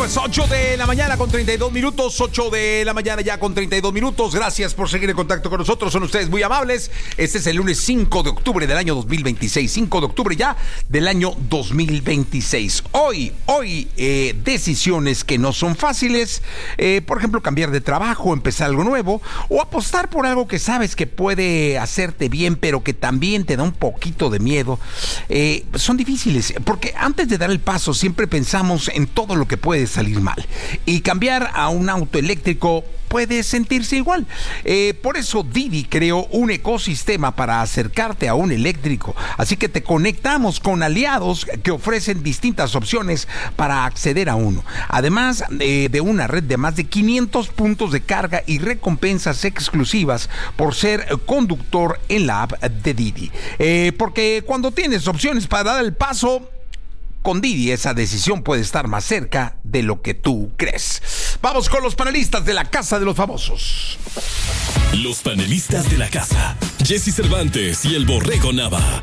días, 8 de la mañana con 32 minutos, 8 de la mañana ya con 32 minutos. Gracias por seguir en contacto con nosotros, son ustedes muy amables. Este es el lunes 5 de octubre del año 2026, 5 de octubre ya del año 2026. Hoy, decisiones que no son fáciles, por ejemplo, cambiar de trabajo, empezar algo nuevo o apostar por algo que sabes que puede hacerte bien, pero que también te da un poquito de miedo. Son difíciles, porque antes de dar el paso siempre pensamos en todo lo que puede salir mal, y cambiar a un auto eléctrico puede sentirse igual. Por eso Didi creó un ecosistema para acercarte a un eléctrico, así que te conectamos con aliados que ofrecen distintas opciones para acceder a uno, además de una red de más de 500 puntos de carga y recompensas exclusivas por ser conductor en la app de Didi, porque cuando tienes opciones para dar el paso, con Didi esa decisión puede estar más cerca de lo que tú crees. Vamos con los panelistas de la Casa de los Famosos. Los panelistas de la casa, Jessy Cervantes y el Borrego Nava.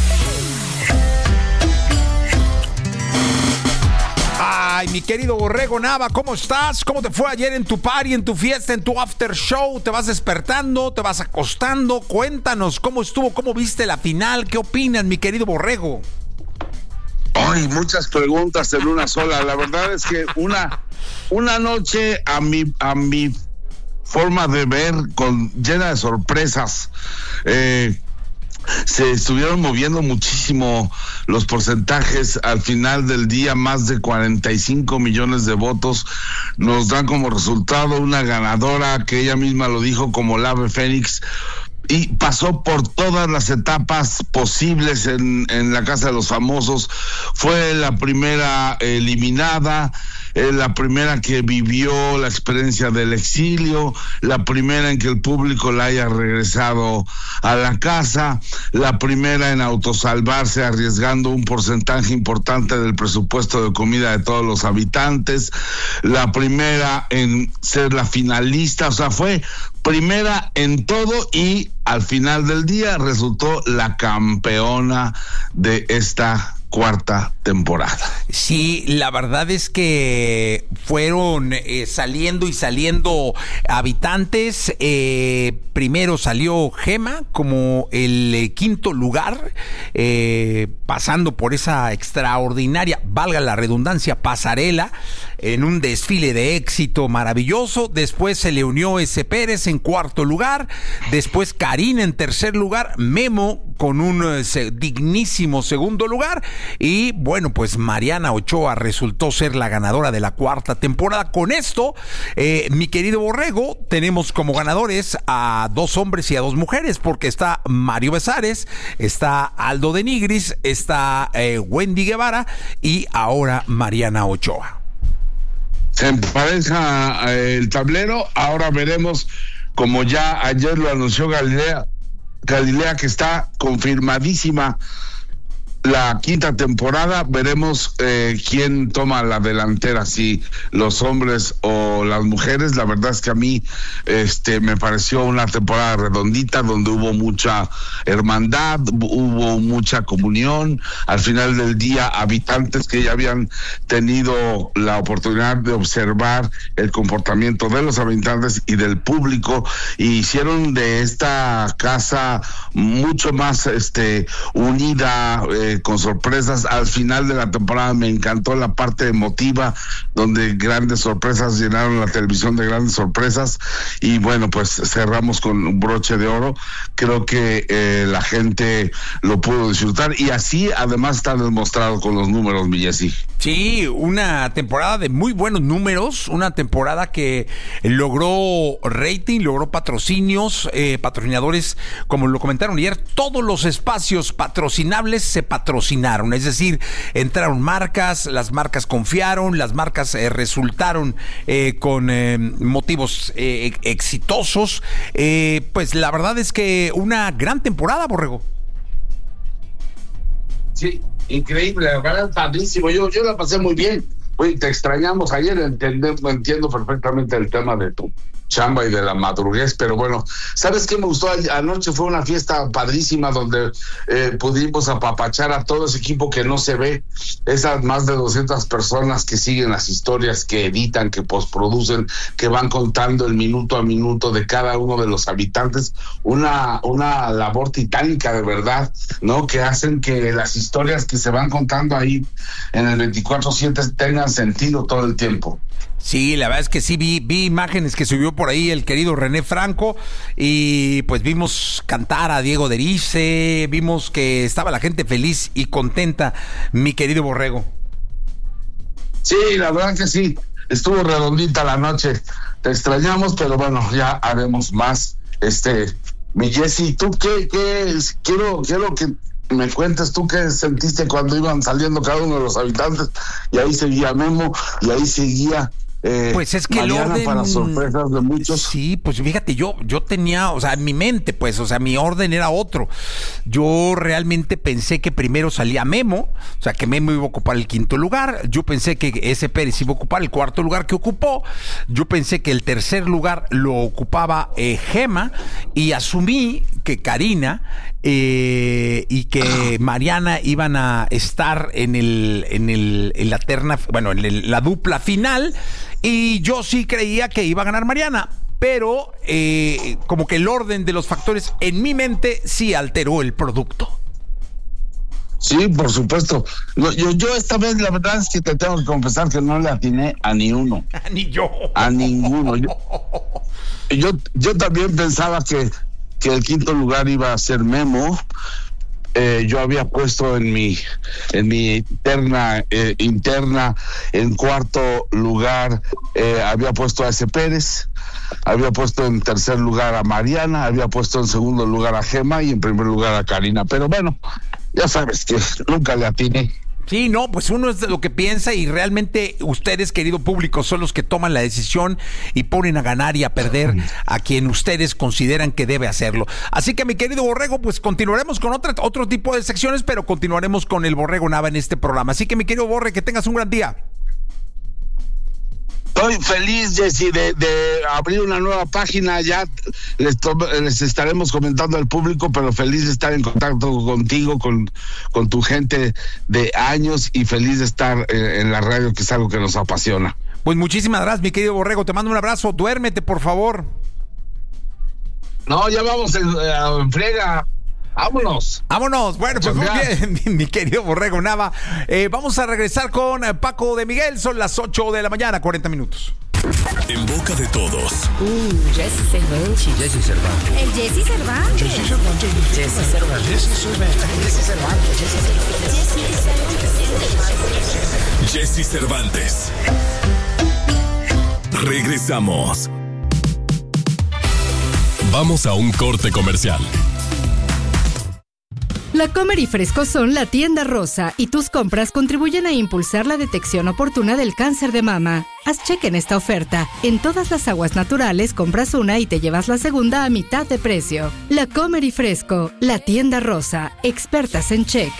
Ay, mi querido Borrego Nava, ¿cómo estás? ¿Cómo te fue ayer en tu party, en tu fiesta, en tu after show? ¿Te vas despertando? ¿Te vas acostando? Cuéntanos, ¿cómo estuvo? ¿Cómo viste la final? ¿Qué opinas, mi querido Borrego? Ay, muchas preguntas en una sola. La verdad es que una noche a mi forma de ver llena de sorpresas. Se estuvieron moviendo muchísimo los porcentajes. Al final del día, más de 45 millones de votos nos dan como resultado una ganadora que ella misma lo dijo como el ave fénix, y pasó por todas las etapas posibles en la Casa de los Famosos. Fue la primera eliminada, la primera que vivió la experiencia del exilio, la primera en que el público la haya regresado a la casa, la primera en autosalvarse arriesgando un porcentaje importante del presupuesto de comida de todos los habitantes, la primera en ser la finalista. O sea, fue primera en todo y al final del día resultó la campeona de esta cuarta temporada. Sí, la verdad es que fueron saliendo habitantes. Primero salió Gema como el quinto lugar, pasando por esa extraordinaria, valga la redundancia, pasarela, en un desfile de éxito maravilloso. Después se le unió S. Pérez en cuarto lugar, después Karina en tercer lugar, Memo con un dignísimo segundo lugar, y bueno, pues Mariana Ochoa resultó ser la ganadora de la cuarta temporada. Con esto, mi querido Borrego, tenemos como ganadores a 2 hombres y a 2 mujeres, porque está Mario Besares, está Aldo de Nigris, está Wendy Guevara y ahora Mariana Ochoa. Se empareja el tablero. Ahora veremos, como ya ayer lo anunció Galilea, que está confirmadísima la quinta temporada. Veremos quién toma la delantera, si los hombres o las mujeres. La verdad es que a mí me pareció una temporada redondita, donde hubo mucha hermandad, hubo mucha comunión. Al final del día, habitantes que ya habían tenido la oportunidad de observar el comportamiento de los habitantes y del público, y hicieron de esta casa mucho más unida, con sorpresas. Al final de la temporada me encantó la parte emotiva, donde grandes sorpresas llenaron la televisión de grandes sorpresas, y bueno, pues cerramos con un broche de oro. Creo que la gente lo pudo disfrutar, y así además está demostrado con los números, mi Jessy. Sí, una temporada de muy buenos números, una temporada que logró rating, logró patrocinios, patrocinadores, como lo comentaron ayer. Todos los espacios patrocinables se patrocinaron, es decir, entraron marcas, las marcas confiaron, las marcas resultaron con motivos exitosos. Pues la verdad es que una gran temporada, Borrego. Sí, increíble, la verdad, padrísimo. Yo la pasé muy bien. Oye, te extrañamos ayer, entiendo perfectamente el tema de chamba y de la madruguez, pero bueno, ¿sabes qué me gustó? Anoche fue una fiesta padrísima donde pudimos apapachar a todo ese equipo que no se ve, esas más de 200 personas que siguen las historias, que editan, que postproducen, que van contando el minuto a minuto de cada uno de los habitantes, una labor titánica de verdad, ¿no? Que hacen que las historias que se van contando ahí en el 24/7 tengan sentido todo el tiempo. Sí, la verdad es que sí, vi imágenes que subió por ahí el querido René Franco y pues vimos cantar a Diego Derice, vimos que estaba la gente feliz y contenta, mi querido Borrego. Sí, la verdad que sí, estuvo redondita la noche, te extrañamos, pero bueno, ya haremos más. Mi Jessy, ¿tú qué? Quiero que me cuentes tú qué sentiste cuando iban saliendo cada uno de los habitantes, y ahí seguía Memo, y ahí seguía pues es que Mariana, el orden, para sorpresas de muchos. Sí, pues fíjate, yo tenía, o sea, en mi mente, pues, o sea, mi orden era otro. Yo realmente pensé que primero salía Memo, o sea, que Memo iba a ocupar el 5º lugar. Yo pensé que ese Pérez iba a ocupar el 4º lugar que ocupó. Yo pensé que el 3er lugar lo ocupaba Gema, y asumí que Karina y que Mariana iban a estar en la terna, bueno, en la dupla final. Y yo sí creía que iba a ganar Mariana, pero como que el orden de los factores en mi mente sí alteró el producto. Sí, por supuesto. Yo esta vez la verdad es que te tengo que confesar que no le atiné a ni uno. Ni yo. A ninguno. Yo también pensaba que el 5º lugar iba a ser Memo. Yo había puesto en mi interna en 4º lugar, había puesto a ese Pérez, había puesto en 3er lugar a Mariana, había puesto en 2º lugar a Gema y en 1er lugar a Karina, pero bueno, ya sabes que nunca le atiné. Sí, no, pues uno es de lo que piensa, y realmente ustedes, querido público, son los que toman la decisión y ponen a ganar y a perder a quien ustedes consideran que debe hacerlo. Así que, mi querido Borrego, pues continuaremos con otro tipo de secciones, pero continuaremos con el Borrego Nava en este programa. Así que, mi querido Borre, que tengas un gran día. Estoy feliz, Jessy, de abrir una nueva página. Ya les estaremos comentando al público, pero feliz de estar en contacto contigo, con tu gente de años, y feliz de estar en la radio, que es algo que nos apasiona. Pues muchísimas gracias, mi querido Borrego. Te mando un abrazo. Duérmete, por favor. No, ya vamos en friega. Vámonos. Bueno, pues muy bien, mi querido Borrego Nava. Vamos a regresar con Paco de Miguel. Son las 8 de la mañana, 40 minutos. En boca de todos. Jessy Cervantes. Jessy Cervantes. El Jessy Cervantes. Jessy Cervantes. Jessy Cervantes. Jessy Cervantes. Jessy Cervantes. Regresamos. Vamos a un corte comercial. La Comer y Fresco son la tienda rosa, y tus compras contribuyen a impulsar la detección oportuna del cáncer de mama. Haz cheque en esta oferta. En todas las aguas naturales compras una y te llevas la segunda a mitad de precio. La Comer y Fresco, la tienda rosa, expertas en check.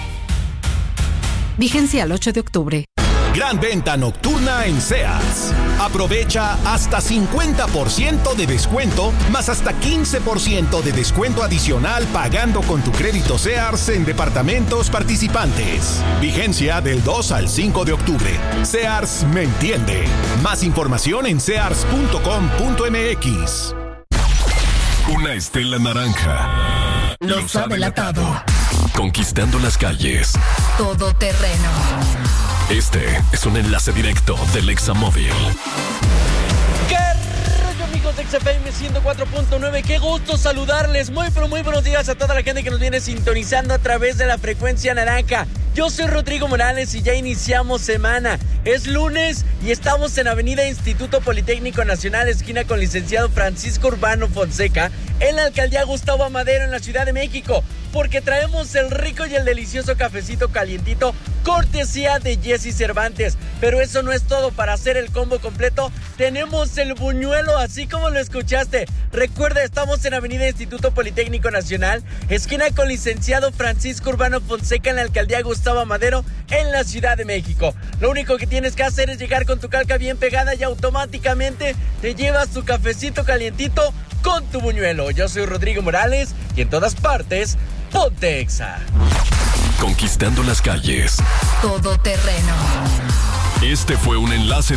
Vigencia al 8 de octubre. Gran venta nocturna en Sears. Aprovecha hasta 50% de descuento, más hasta 15% de descuento adicional pagando con tu crédito Sears en departamentos participantes. Vigencia del 2 al 5 de octubre. Sears me entiende. Más información en sears.com.mx. Una estela naranja. Los ha delatado. Conquistando las calles. Todoterreno. Este es un enlace directo del Examóvil. ¿Qué rollo, amigos de XFM 104.9? Qué gusto saludarles. Muy buenos días a toda la gente que nos viene sintonizando a través de la frecuencia naranja. Yo soy Rodrigo Morales y ya iniciamos semana. Es lunes y estamos en Avenida Instituto Politécnico Nacional, esquina con licenciado Francisco Urbano Fonseca, en la alcaldía Gustavo Amadero, en la Ciudad de México, porque traemos el rico y el delicioso cafecito calientito cortesía de Jesse Cervantes. Pero eso no es todo. Para hacer el combo completo tenemos el buñuelo, así como lo escuchaste. Recuerda, estamos en Avenida Instituto Politécnico Nacional, esquina con Licenciado Francisco Urbano Fonseca, en la Alcaldía Gustavo Amadero, en la Ciudad de México. Lo único que tienes que hacer es llegar con tu calca bien pegada y automáticamente te llevas tu cafecito calientito con tu buñuelo. Yo soy Rodrigo Morales y en todas partes, ponte Exa. Conquistando las calles. Todoterreno. Este fue un enlace